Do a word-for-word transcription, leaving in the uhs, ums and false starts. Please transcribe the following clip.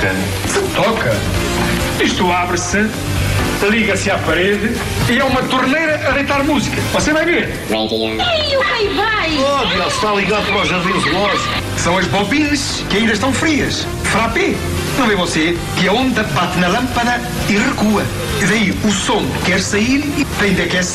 toca. Se toca? Isto abre-se, liga-se à parede e é uma torneira a deitar música. Você vai ver. Ei, o rei vai! Oh, ele está ligado para os jardins zoológicos. São as bobines que ainda estão frias. Frappé. Não vê você que a onda bate na lâmpada e recua. E daí o som quer sair e tem de aquecer.